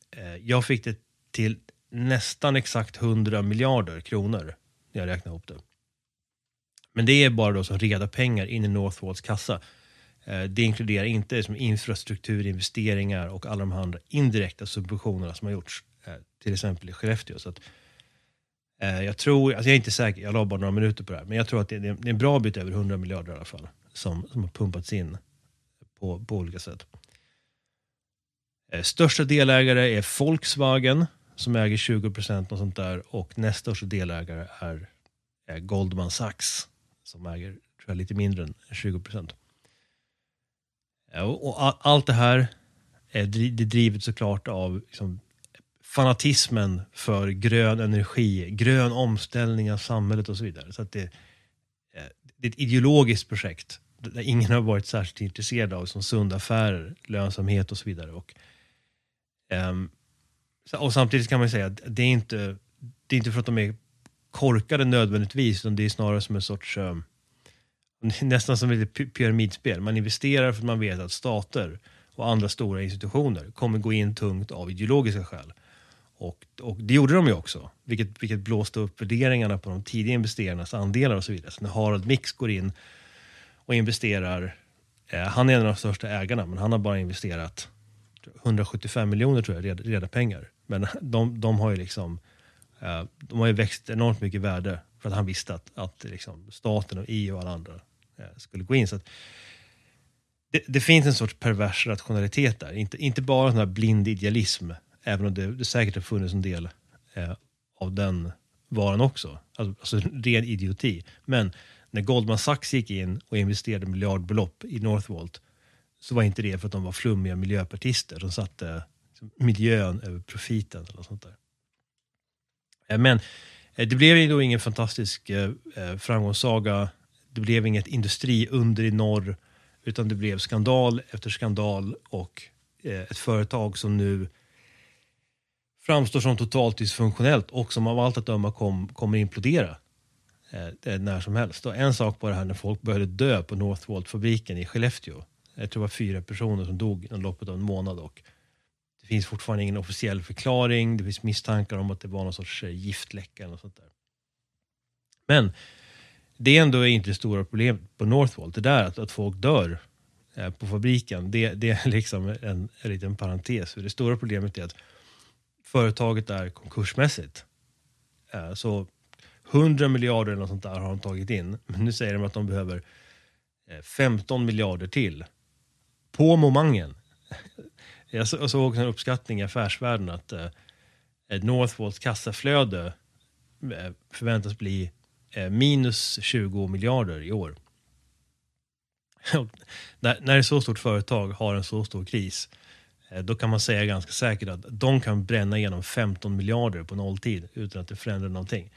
till nästan exakt 100 miljarder kronor när jag räknar ihop det. Men det är bara då som reda pengar in i Northvolts kassa. Det inkluderar inte som infrastrukturinvesteringar och alla de andra indirekta subventionerna som har gjorts. Till exempel i Skellefteå. Så att, jag tror, alltså jag är inte säker, jag la bara några minuter på det här. Men jag tror att det är en bra bit över 100 miljarder i alla fall. Som har pumpats in på olika sätt. Största delägare är Volkswagen som äger 20% och sånt där. Och nästa största delägare är Goldman Sachs som äger tror jag, lite mindre än 20%. Och allt det här är drivet såklart av liksom, fanatismen för grön energi, grön omställning av samhället och så vidare. Så att det är ett ideologiskt projekt där ingen har varit särskilt intresserad av som sunda affärer, lönsamhet och så vidare. Och samtidigt kan man säga att det är inte för att de är korkade nödvändigtvis, utan det är snarare som en sorts nästan som ett pyramidspel. Man investerar för att man vet att stater och andra stora institutioner kommer gå in tungt av ideologiska skäl. Och det gjorde de ju också, vilket blåste upp värderingarna på de tidiga investerarnas andelar och så vidare. Så när Harald Mix går in och investerar, han är en av de största ägarna, men han har bara investerat 175 miljoner tror jag, reda pengar. Men de har ju liksom de har ju växt enormt mycket värde för att han visste att liksom staten och EU och alla andra skulle gå in. Så att det finns en sorts pervers rationalitet där. Inte bara sån här blind idealism, även om det säkert har funnits en del av den varan också. Alltså ren idioti. Men när Goldman Sachs gick in och investerade miljardbelopp i Northvolt så var inte det för att de var flummiga miljöpartister som satte miljön över profiten eller sånt där. Men det blev ju då ingen fantastisk framgångssaga. Det blev inget industriunder i norr, utan det blev skandal efter skandal och ett företag som nu framstår som totalt dysfunktionellt och som av allt att döma kommer implodera när som helst. Och en sak på det här när folk började dö på Northvolt-fabriken i Skellefteå. Jag tror det var 4 personer som dog i loppet av en månad och det finns fortfarande ingen officiell förklaring. Det finns misstankar om att det var någon sorts giftläcka eller något sånt där. Men det är ändå inte det stora problemet på Northvolt. Det där att folk dör på fabriken, det är liksom en liten parentes. Det stora problemet är att företaget är konkursmässigt. Så 100 miljarder eller något sånt där har de tagit in. Men nu säger de att de behöver 15 miljarder till på momangen. Jag såg en uppskattning i affärsvärlden att Northvolts kassaflöde förväntas bli minus 20 miljarder i år. När ett så stort företag har en så stor kris, då kan man säga ganska säkert att de kan bränna igenom 15 miljarder på nolltid utan att det förändrar någonting.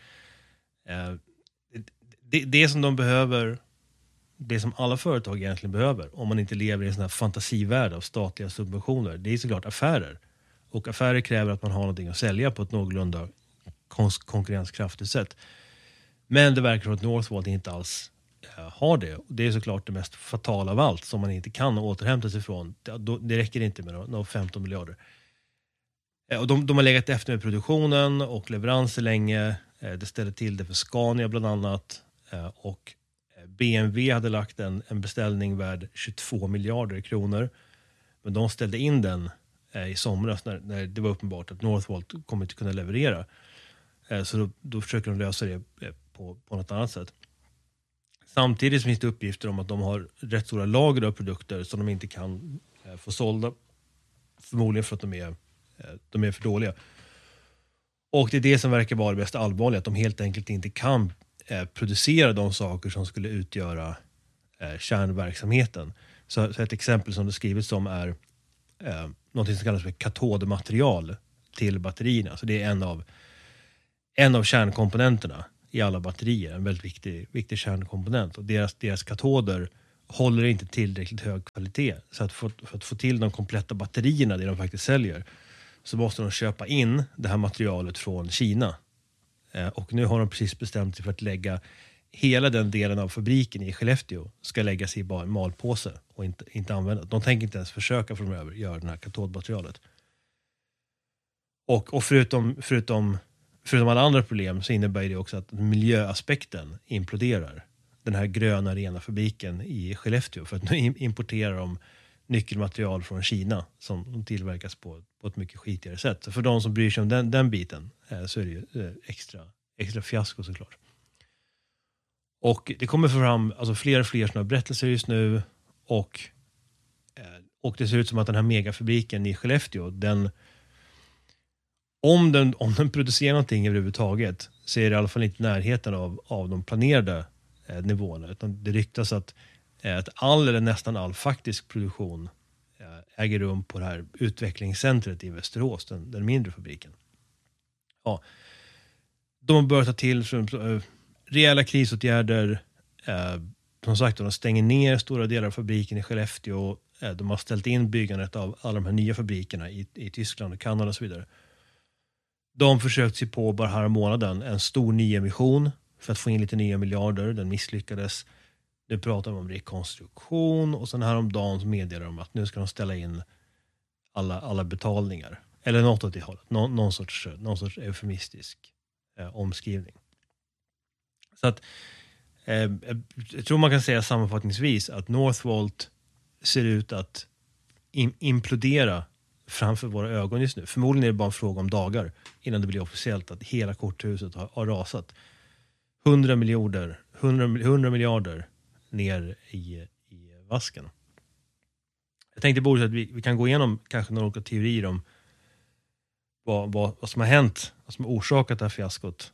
Det som de behöver, det som alla företag egentligen behöver, om man inte lever i en sån här fantasivärld av statliga subventioner, det är såklart affärer. Och affärer kräver att man har någonting att sälja på ett någorlunda konkurrenskraftigt sätt. Men det verkar som att Northvolt inte alls har det. Och det är såklart det mest fatala av allt som man inte kan återhämta sig ifrån. Det räcker inte med några 15 miljarder. Och de har legat efter med produktionen och leveranser länge. Det ställde till det för Scania bland annat. Och BMW hade lagt en beställning värd 22 miljarder kronor. Men de ställde in den i somras när det var uppenbart att Northvolt kommer inte kunna leverera. Så då försöker de lösa det på något annat sätt. Samtidigt finns det uppgifter om att de har rätt stora lager av produkter som de inte kan få sålda. Förmodligen för att de är för dåliga. Och det är det som verkar vara det mest allvarliga, att de helt enkelt inte kan producera de saker som skulle utgöra kärnverksamheten. Så ett exempel som det skrivits om är något som kallas för katodmaterial till batterierna. Så det är en av kärnkomponenterna i alla batterier, en väldigt viktig kärnkomponent. Och deras katoder håller inte tillräckligt hög kvalitet. Så att för att få till de kompletta batterierna, det de faktiskt säljer, så måste de köpa in det här materialet från Kina. Och nu har de precis bestämt sig för att lägga hela den delen av fabriken i Skellefteå ska läggas i bara en malpåse och inte använda. De tänker inte ens försöka framöver göra det här katodmaterialet. Och förutom alla andra problem så innebär det också att miljöaspekten imploderar. Den här gröna rena fabriken i Skellefteå, för att nu importerar de nyckelmaterial från Kina som tillverkas på ett mycket skitigare sätt. Så för de som bryr sig om den biten så är det ju extra fiasko såklart. Och det kommer fram alltså fler och fler sådana berättelser just nu, och det ser ut som att den här megafabriken i Skellefteå, om den producerar någonting överhuvudtaget, så är det i alla fall inte i närheten av de planerade nivåerna, utan det ryktas att all eller nästan all faktisk produktion äger rum på det här utvecklingscentret i Västerås, den mindre fabriken. Ja, de har börjat ta till rejäla krisåtgärder. Som sagt, de stänger ner stora delar av fabriken i Skellefteå. De har ställt in byggandet av alla de här nya fabrikerna i Tyskland och Kanada och så vidare. De försökte sig på bara här månaden en stor nyemission för att få in lite nya miljarder. Den misslyckades. Nu pratar de om rekonstruktion, och sen häromdagen så meddelar de att nu ska de ställa in alla betalningar. Eller något åt det hållet. Någon sorts eufemistisk omskrivning. Så att jag tror man kan säga sammanfattningsvis att Northvolt ser ut att implodera framför våra ögon just nu. Förmodligen är det bara en fråga om dagar innan det blir officiellt att hela korthuset har rasat. 100 miljarder ner i vasken. Jag tänkte Boris att vi kan gå igenom kanske några olika teorier om vad som har hänt, vad som har orsakat det här fiaskot.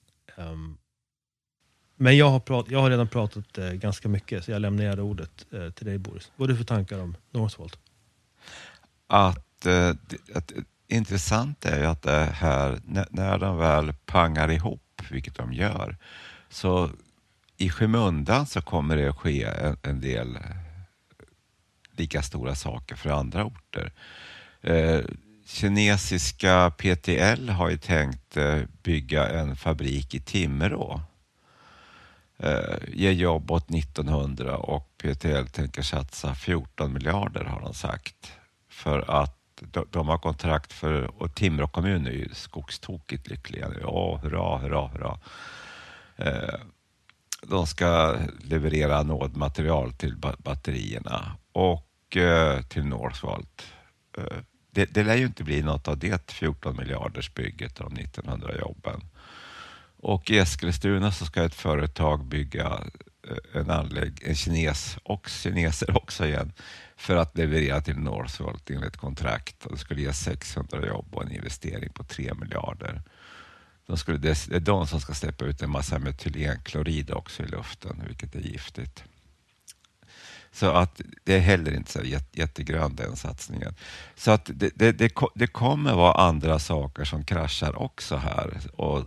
Men jag har redan pratat ganska mycket, så jag lämnar ordet till dig Boris. Vad är det för tankar om Northvolt? Att intressant är ju att det här, när de väl pangar ihop, vilket de gör, så i skymundan så kommer det att ske en del lika stora saker för andra orter. Kinesiska PTL har ju tänkt bygga en fabrik i Timrå. Ge jobb åt 1900, och PTL tänker satsa 14 miljarder har de sagt. För att de har kontrakt för, och Timrå kommun är ju skogstokigt lyckliga nu. Hurra. De ska leverera anodmaterial till batterierna och till Northvolt. Det lär ju inte bli något av det 14 miljarders bygget av de 1900 jobben. Och i Eskilstuna så ska ett företag bygga en kineser också igen, för att leverera till Northvolt enligt kontrakt. Och det skulle ge 600 jobb och en investering på 3 miljarder. Det är de som ska släppa ut en massa metylenklorid också i luften, vilket är giftigt. Så att det är heller inte så jättegrön den satsningen. Så att det kommer vara andra saker som kraschar också här. Och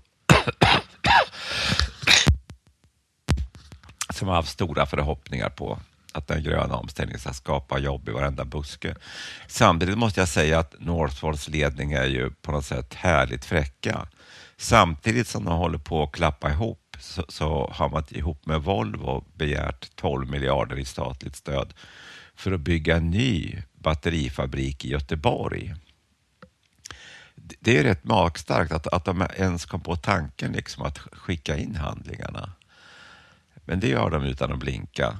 som har haft stora förhoppningar på att den gröna omställningen ska skapa jobb i varenda buske. Samtidigt måste jag säga att Northvolts ledning är ju på något sätt härligt fräcka. Samtidigt som de håller på att klappa ihop så har man ihop med Volvo begärt 12 miljarder i statligt stöd för att bygga en ny batterifabrik i Göteborg. Det är rätt magstarkt att de ens kom på tanken liksom att skicka in handlingarna. Men det gör de utan att blinka.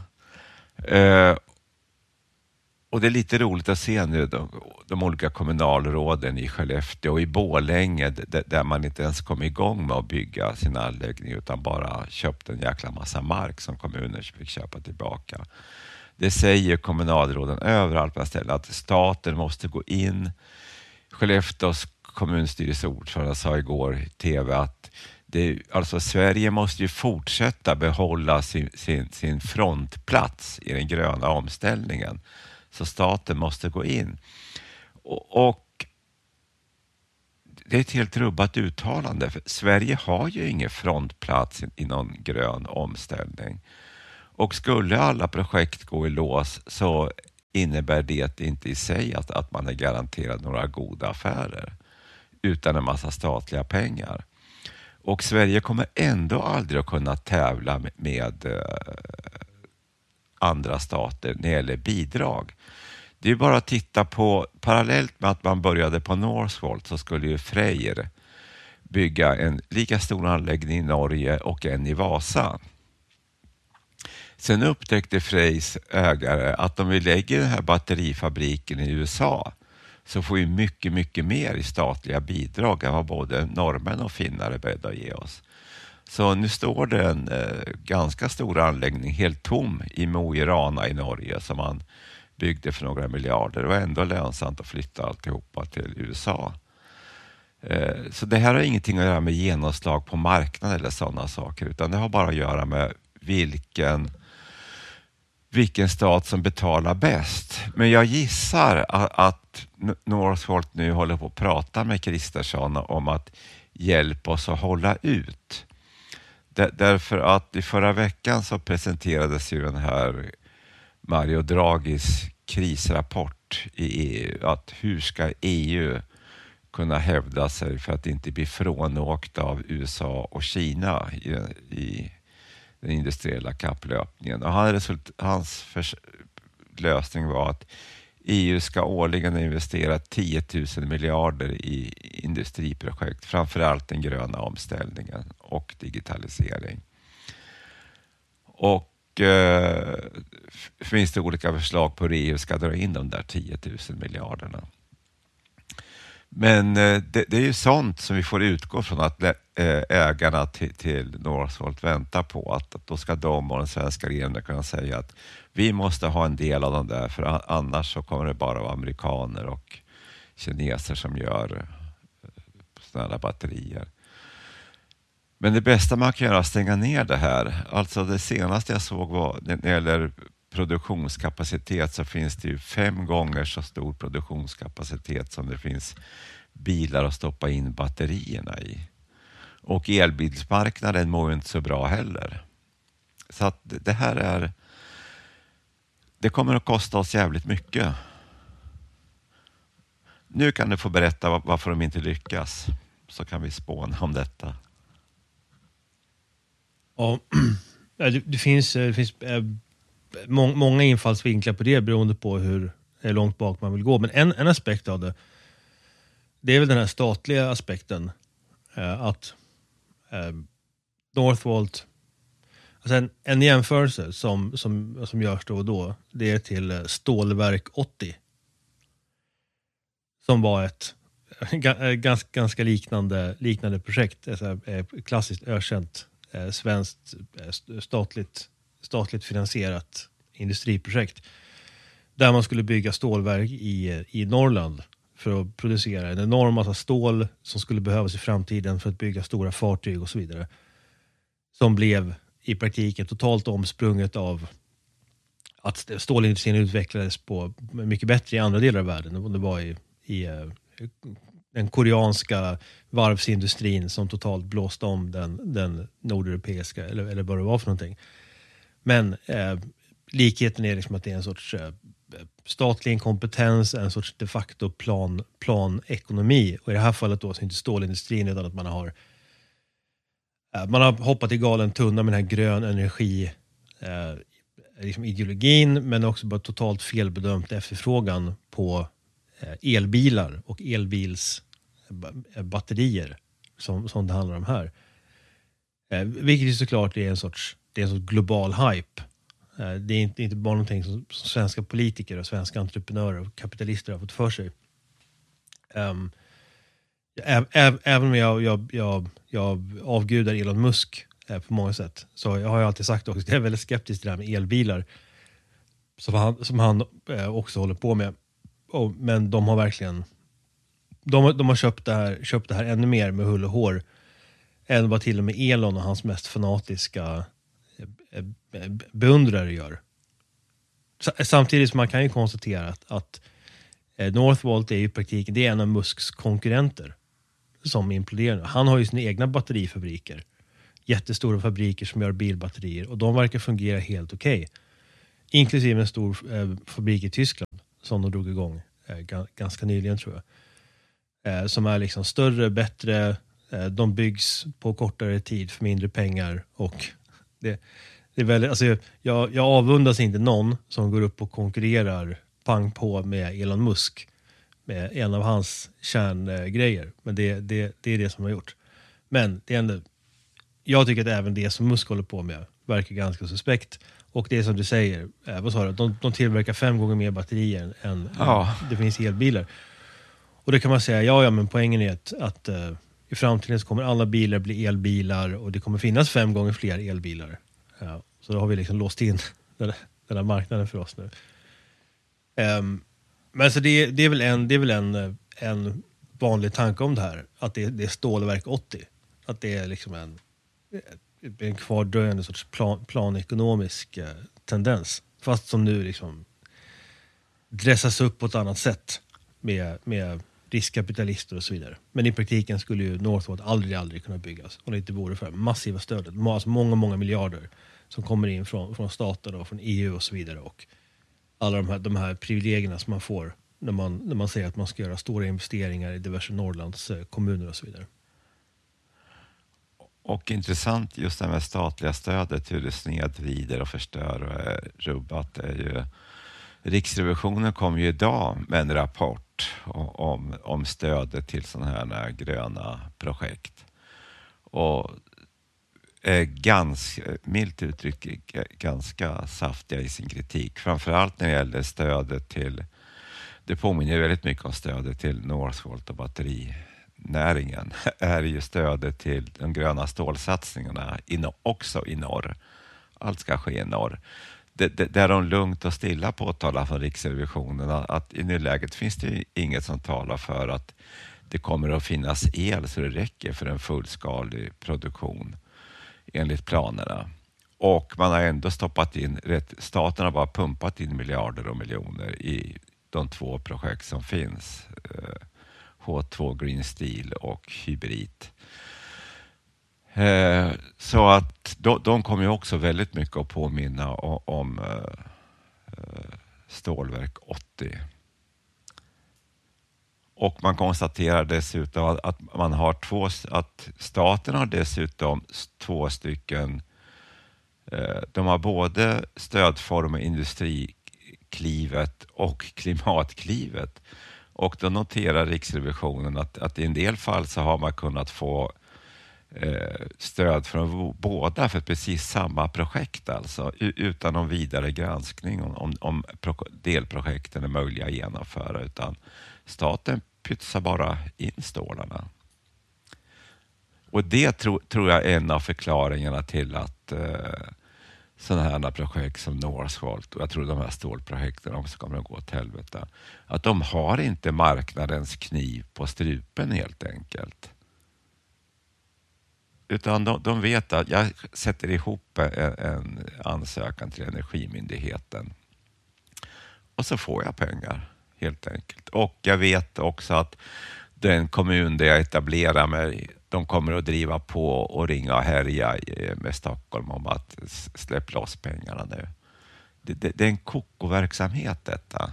Och det är lite roligt att se nu de olika kommunalråden i Skellefteå och i Borlänge där man inte ens kom igång med att bygga sin anläggning utan bara köpte en jäkla massa mark som kommunen fick köpa tillbaka. Det säger kommunalråden överallt på stället att staten måste gå in. Skellefteås kommunstyrelseordförande sa igår i tv att alltså Sverige måste ju fortsätta behålla sin frontplats i den gröna omställningen. Så staten måste gå in. Och det är ett helt rubbat uttalande. För Sverige har ju ingen frontplats i någon grön omställning. Och skulle alla projekt gå i lås så innebär det inte i sig att man är garanterad några goda affärer utan en massa statliga pengar. Och Sverige kommer ändå aldrig att kunna tävla med andra stater när det gäller bidrag. Det är bara att titta på, parallellt med att man började på Northvolt så skulle ju Freyr bygga en lika stor anläggning i Norge och en i Vasa. Sen upptäckte Freyrs ägare att om vi lägger den här batterifabriken i USA så får vi mycket, mycket mer i statliga bidrag än vad både norrmän och finnar är beredda att ge oss. Så nu står det en ganska stor anläggning helt tom i Mo i Rana i Norge som man byggde för några miljarder. Det var ändå lönsamt att flytta alltihopa till USA. Så det här har ingenting att göra med genomslag på marknaden eller sådana saker, utan det har bara att göra med vilken stat som betalar bäst. Men jag gissar att Northvolt nu håller på att prata med Kristersson om att hjälpa oss att hålla ut. Därför att i förra veckan så presenterades ju den här Mario Draghis krisrapport i EU. Att hur ska EU kunna hävda sig för att inte bli frånåkt av USA och Kina i den industriella kapplöpningen. Och hans lösning var att EU ska årligen investera 10 000 miljarder i industriprojekt, framförallt den gröna omställningen och digitalisering. Och finns det olika förslag på hur EU ska dra in de där 10 000 miljarderna. Men det är ju sånt som vi får utgå från att ägarna till Northvolt väntar på. Att då ska de och den svenska regeringen kunna säga att vi måste ha en del av dem där, för annars så kommer det bara vara amerikaner och kineser som gör sådana här batterier. Men det bästa man kan göra är att stänga ner det här. Alltså det senaste jag såg var när det gäller produktionskapacitet så finns det ju 5 gånger så stor produktionskapacitet som det finns bilar att stoppa in batterierna i. Och elbilsmarknaden mår ju inte så bra heller. Så att det kommer att kosta oss jävligt mycket. Nu kan du få berätta varför de inte lyckas, så kan vi spåna om detta. Ja, det finns många infallsvinklar på det beroende på hur långt bak man vill gå. Men en aspekt av det är väl den här statliga aspekten. Att Northvolt, alltså en jämförelse som görs då och då, det är till Stålverk 80. Som var ett ganska liknande projekt. Ett klassiskt ökänt svenskt statligt finansierat industriprojekt där man skulle bygga stålverk i Norrland för att producera en enorm massa stål som skulle behövas i framtiden för att bygga stora fartyg och så vidare, som blev i praktiken totalt omsprunget av att stålindustrin utvecklades på mycket bättre i andra delar av världen än det var i den koreanska varvsindustrin som totalt blåste om den nordeuropeiska eller vad det var för någonting. Men likheten är liksom att det är en sorts statlig inkompetens, en sorts de facto planekonomi. Och i det här fallet då så inte stålindustrin, utan att man har hoppat i galen tunna med den här grön energi liksom ideologin, men också bara totalt felbedömt efterfrågan på elbilar och elbilsbatterier som det handlar om här. Vilket ju såklart är en sorts global hype. Det är inte bara någonting som svenska politiker och svenska entreprenörer och kapitalister har fått för sig. Även om jag avgudar Elon Musk på många sätt, så har jag alltid sagt också att jag är väldigt skeptisk till det här med elbilar som han också håller på med. Men de har verkligen de har köpt det här ännu mer med hull och hår än vad till och med Elon och hans mest fanatiska beundrare gör. Samtidigt som man kan ju konstatera att Northvolt är ju i praktiken, det är en av Musks konkurrenter som imploderar. Han har ju sina egna batterifabriker. Jättestora fabriker som gör bilbatterier och de verkar fungera helt okej. Inklusive en stor fabrik i Tyskland som de drog igång ganska nyligen tror jag. Som är liksom större, bättre, de byggs på kortare tid för mindre pengar och det är väldigt, alltså jag avundas inte någon som går upp och konkurrerar pang på med Elon Musk med en av hans kärngrejer. Men det är det som har gjort. Men det är ändå, jag tycker att även det som Musk håller på med verkar ganska suspekt. Och det är som du säger, vad sa du? De tillverkar 5 gånger mer batterier än det finns elbilar. Och det kan man säga, ja men poängen är att i framtiden så kommer alla bilar bli elbilar och det kommer finnas 5 gånger fler elbilar. Ja, så då har vi liksom låst in den här marknaden för oss nu. Men så det är väl en vanlig tanke om det här. Att det är stålverk 80. Att det är liksom en kvardröjande sorts planekonomisk tendens. Fast som nu liksom dressas upp på ett annat sätt med riskkapitalister och så vidare. Men i praktiken skulle ju Northvolt aldrig kunna byggas om det inte vore för massiva stödet. Alltså många miljarder som kommer in från staten och från EU och så vidare. Och alla de här privilegierna som man får när man säger att man ska göra stora investeringar i diverse Norrlands kommuner och så vidare. Och intressant just det med statliga stödet, hur det snedvrider och förstör och är rubbat. Är ju, Riksrevisionen kom ju idag med en rapport om stödet till sådana här gröna projekt. Och är ganska, milt uttryckt, ganska saftiga i sin kritik. Framförallt när det gäller stödet till, det påminner väldigt mycket om stödet till Northvolt och batterinäringen, är ju stödet till de gröna stålsatsningarna också i norr. Allt ska ske i norr. Där de lugnt och stilla påtalar från Riksrevisionen att i nuläget finns det inget som talar för att det kommer att finnas el så det räcker för en fullskalig produktion enligt planerna. Och man har ändå stoppat in, staten har bara pumpat in miljarder och miljoner i de 2 projekt som finns. H2 Green Steel och Hybrid. Så att de kommer ju också väldigt mycket att påminna om stålverk 80. Och man konstaterar dessutom att man har att staten har dessutom 2 stycken, de har både stödform Industriklivet och Klimatklivet. Och då noterar Riksrevisionen att i en del fall så har man kunnat få stöd från båda för precis samma projekt, alltså utan någon vidare granskning om delprojekten är möjliga att genomföra, utan staten pytsar bara in stålarna. Och det tror jag är en av förklaringarna till att sådana här projekt som Northvolt, och jag tror de här stålprojekten också kommer att gå åt helvete, att de har inte marknadens kniv på strupen helt enkelt. Utan de vet att jag sätter ihop en ansökan till Energimyndigheten och så får jag pengar helt enkelt. Och jag vet också att den kommun där jag etablerar mig, de kommer att driva på och ringa och härja med Stockholm om att släppa loss pengarna nu. Det är en kokoverksamhet detta.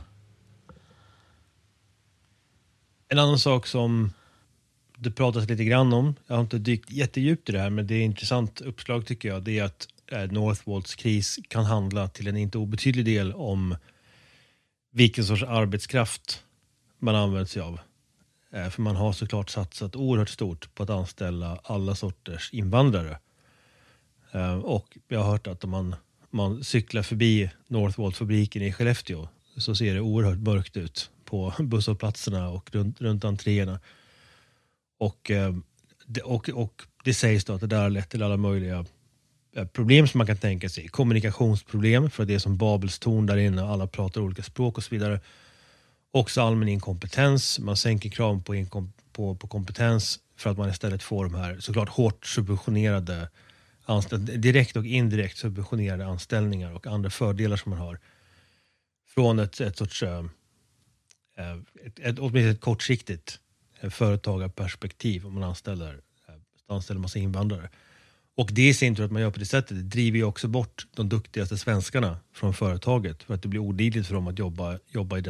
En annan sak som det pratas lite grann om, jag har inte dykt jättedjupt i det här, men det är intressant uppslag tycker jag, det är att Northvolts kris kan handla till en inte obetydlig del om vilken sorts arbetskraft man använder sig av. För man har såklart satsat oerhört stort på att anställa alla sorters invandrare. Och jag har hört att om man cyklar förbi Northvolt-fabriken i Skellefteå så ser det oerhört mörkt ut på busshållplatserna och runt entréerna. Och det sägs då att det där har lett till alla möjliga problem som man kan tänka sig. Kommunikationsproblem, för det är som Babels torn där inne och alla pratar olika språk och så vidare. också allmän inkompetens. Man sänker kraven på kompetens för att man istället får de här såklart hårt subventionerade direkt och indirekt subventionerade anställningar och andra fördelar som man har från ett sorts åtminstone ett kortsiktigt företagarperspektiv om man anställer massa invandrare. Och det i sin tur att man gör på det sättet det driver ju också bort de duktigaste svenskarna från företaget för att det blir olidligt för dem att jobba i